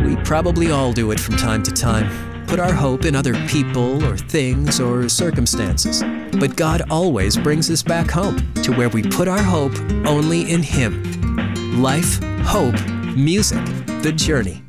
We probably all do it from time to time. Put our hope in other people or things or circumstances. But God always brings us back home to where we put our hope only in Him. Life, hope, music, the journey.